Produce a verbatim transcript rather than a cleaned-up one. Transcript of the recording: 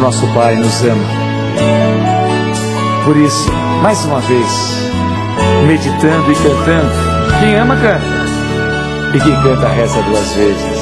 nosso Pai nos ama. Por isso, mais uma vez, meditando e cantando, quem ama canta, e quem canta reza duas vezes.